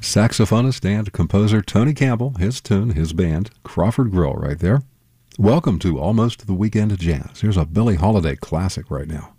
Saxophonist and composer Tony Campbell, his tune, his band, Crawford Grill right there. Welcome to Almost the Weekend Jazz. Here's a Billie Holiday classic right now.